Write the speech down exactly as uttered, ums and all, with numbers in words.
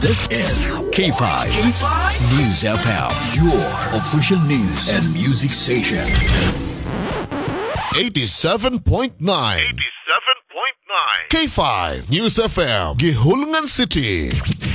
This is K five. K five News F M, your official news and music station. eighty-seven point nine eighty-seven point nine K five News F M, Gihulungan City.